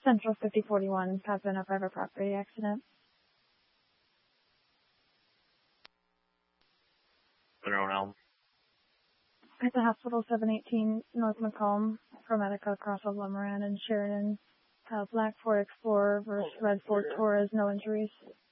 Central 5041 has been a private property accident. Monroe Elm. At the hospital, 718 North Macomb, ProMedica across of Moran and Sheridan. Black Ford Explorer versus Red Ford Taurus, no injuries.